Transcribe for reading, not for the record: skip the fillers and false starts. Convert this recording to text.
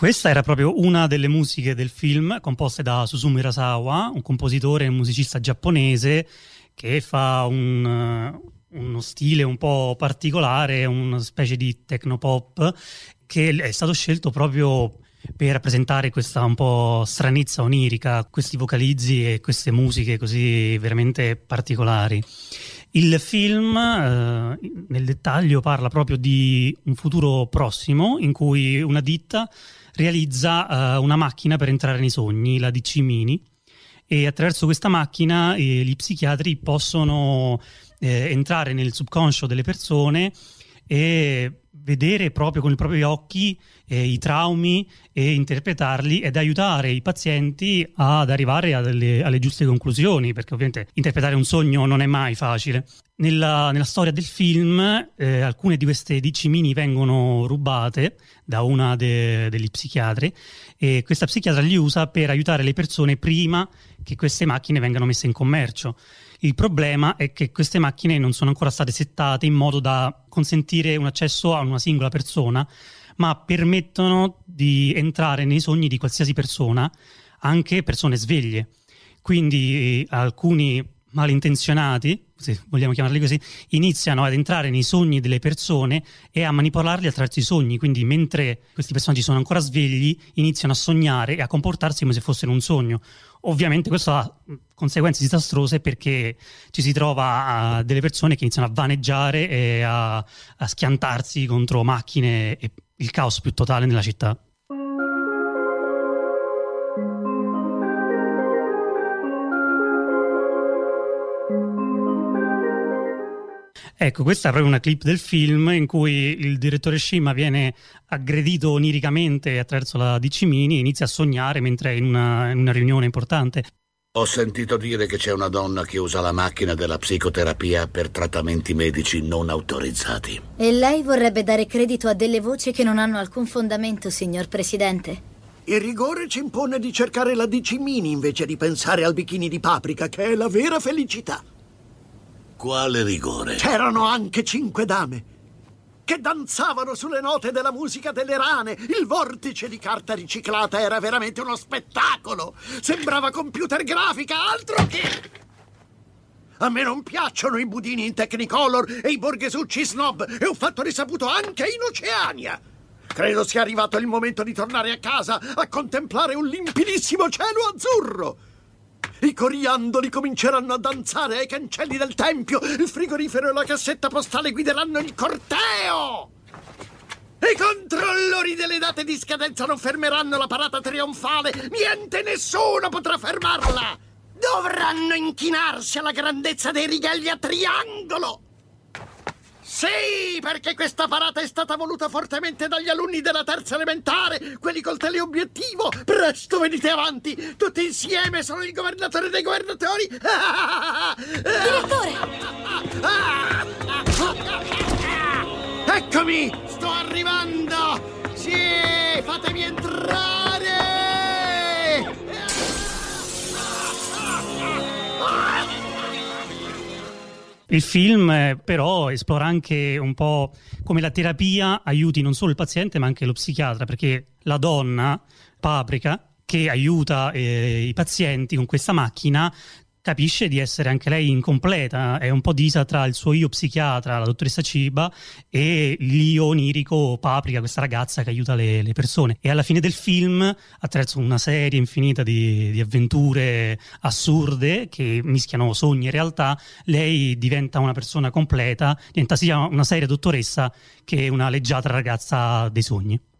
Questa era proprio una delle musiche del film, composte da Susumu Hirasawa, un compositore e un musicista giapponese che fa uno stile un po' particolare, una specie di technopop che è stato scelto proprio per rappresentare questa un po' stranezza onirica, questi vocalizzi e queste musiche così veramente particolari. Il film, nel dettaglio, parla proprio di un futuro prossimo in cui una ditta realizza una macchina per entrare nei sogni, la DC Mini, e attraverso questa macchina gli psichiatri possono entrare nel subconscio delle persone e vedere proprio con i propri occhi i traumi e interpretarli ed aiutare i pazienti ad arrivare alle giuste conclusioni, perché ovviamente interpretare un sogno non è mai facile. Nella storia del film alcune di queste DC Mini vengono rubate da una degli psichiatri e questa psichiatra li usa per aiutare le persone prima che queste macchine vengano messe in commercio. Il problema è che queste macchine non sono ancora state settate in modo da consentire un accesso a una singola persona, ma permettono di entrare nei sogni di qualsiasi persona, anche persone sveglie. Quindi alcuni malintenzionati, se vogliamo chiamarli così, iniziano ad entrare nei sogni delle persone e a manipolarli attraverso i sogni. Quindi mentre questi personaggi sono ancora svegli, iniziano a sognare e a comportarsi come se fossero un sogno. Ovviamente questo ha conseguenze disastrose perché ci si trova delle persone che iniziano a vaneggiare e a schiantarsi contro macchine e il caos più totale nella città. Ecco, questa è proprio una clip del film in cui il direttore Shima viene aggredito oniricamente attraverso la DC Mini e inizia a sognare mentre è in una riunione importante. Ho sentito dire che c'è una donna che usa la macchina della psicoterapia per trattamenti medici non autorizzati. E lei vorrebbe dare credito a delle voci che non hanno alcun fondamento, signor Presidente. Il rigore ci impone di cercare la DC Mini invece di pensare al bikini di Paprika, che è la vera felicità. Quale rigore? C'erano anche 5 dame che danzavano sulle note della musica delle rane. Il vortice di carta riciclata era veramente uno spettacolo. Sembrava computer grafica, altro che... A me non piacciono i budini in Technicolor e i borghesucci snob, e ho fatto risaputo anche in Oceania. Credo sia arrivato il momento di tornare a casa a contemplare un limpidissimo cielo azzurro. I coriandoli cominceranno a danzare ai cancelli del tempio. Il frigorifero e la cassetta postale guideranno il corteo. I controllori delle date di scadenza non fermeranno la parata trionfale. Niente, nessuno potrà fermarla. Dovranno inchinarsi alla grandezza dei righelli a triangolo. Sì, perché questa parata è stata voluta fortemente dagli alunni della terza elementare, quelli col teleobiettivo. Presto, venite avanti, tutti insieme, sono il governatore dei governatori. Direttore! Eccomi, sto arrivando. Sì, fatemi entrare. Il film però esplora anche un po' come la terapia aiuti non solo il paziente ma anche lo psichiatra, perché la donna, Paprika, che aiuta i pazienti con questa macchina, capisce di essere anche lei incompleta, è un po' divisa tra il suo io psichiatra, la dottoressa Chiba, e l'io onirico Paprika, questa ragazza che aiuta le persone. E alla fine del film, attraverso una serie infinita di avventure assurde che mischiano sogni e realtà, lei diventa una persona completa, diventa sia una seria dottoressa che una leggiadra ragazza dei sogni.